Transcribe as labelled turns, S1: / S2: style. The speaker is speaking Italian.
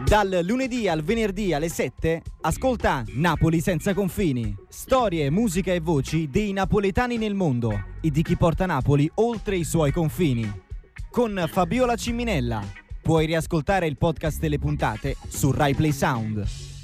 S1: Dal lunedì al venerdì alle 7 ascolta Napoli senza confini. Storie, musica e voci dei napoletani nel mondo e di chi porta Napoli oltre i suoi confini. Con Fabiola Ciminella. Puoi riascoltare il podcast e le puntate su Rai Play Sound.